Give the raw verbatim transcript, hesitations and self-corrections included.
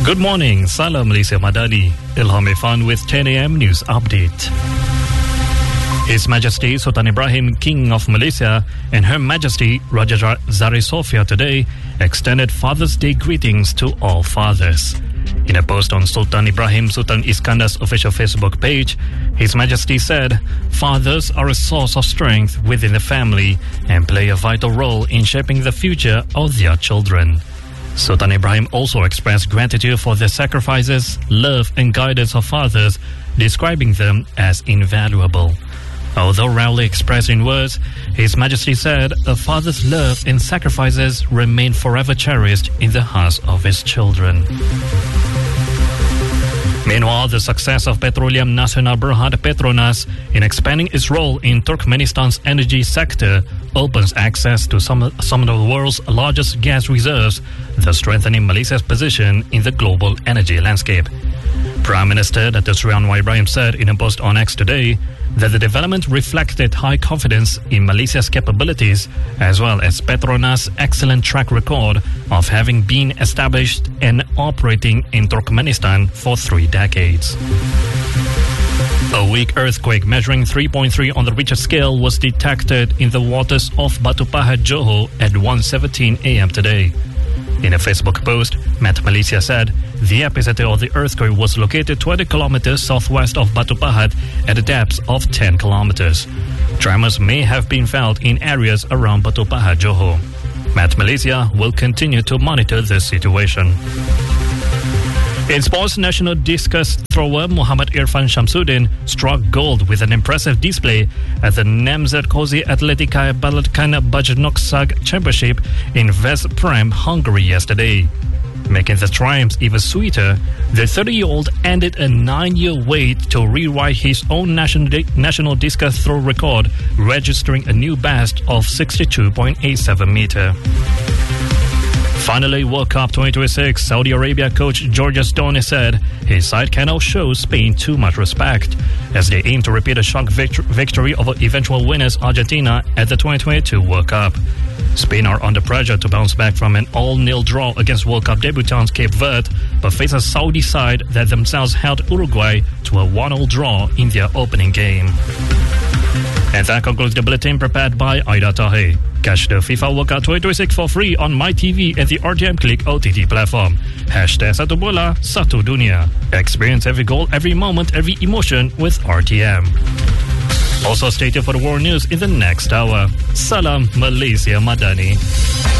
Good morning, Salam Malaysia Madani. Ilham Irfan with ten a m News Update. His Majesty Sultan Ibrahim, King of Malaysia, and Her Majesty Raja Zari Sofia today extended Father's Day greetings to all fathers. In a post on Sultan Ibrahim Sultan Iskandar's official Facebook page, His Majesty said, "Fathers are a source of strength within the family and play a vital role in shaping the future of their children." Sultan Ibrahim also expressed gratitude for the sacrifices, love and guidance of fathers, describing them as invaluable. Although rarely expressed in words, His Majesty said a father's love and sacrifices remain forever cherished in the hearts of his children. Meanwhile, the success of Petroleum Nasional Berhad Petronas in expanding its role in Turkmenistan's energy sector opens access to some, some of the world's largest gas reserves, thus strengthening Malaysia's position in the global energy landscape. Prime Minister Datuk Seri Anwar Ibrahim said in a post on X today that the development reflected high confidence in Malaysia's capabilities as well as Petronas' excellent track record of having been established and operating in Turkmenistan for three decades. A weak earthquake measuring three point three on the Richter scale was detected in the waters off Batu Pahat, Johor at one seventeen a m today. In a Facebook post, Met Malaysia said the epicenter of the earthquake was located twenty kilometers southwest of Batu Pahat at a depth of ten kilometers. Tremors may have been felt in areas around Batu Pahat, Johor. Met Malaysia will continue to monitor the situation. In sports, national discus thrower Muhammad Irfan Shamsuddin struck gold with an impressive display at the Nemzet Kozi Atletika Balatkan Bajnoksag Championship in Veszprém, Hungary yesterday. Making the triumph even sweeter, the thirty-year-old ended a nine-year wait to rewrite his own national, di- national discus throw record, registering a new best of sixty-two point eight seven meter. Finally, World Cup twenty twenty-six, Saudi Arabia coach George Stone said his side cannot show Spain too much respect as they aim to repeat a shock vict- victory over eventual winners Argentina at the twenty twenty-two World Cup. Spain are under pressure to bounce back from an all-nil draw against World Cup debutants Cape Verde, but face a Saudi side that themselves held Uruguay to a one all draw in their opening game. And that concludes the bulletin prepared by Aida Tahe. Catch the FIFA World Cup twenty twenty-six for free on MyTV and the R T M Click O T T platform. Hashtag Satu Bola, Satu Dunia. Experience every goal, every moment, every emotion with R T M. Also stay tuned for the world news in the next hour. Salam Malaysia Madani.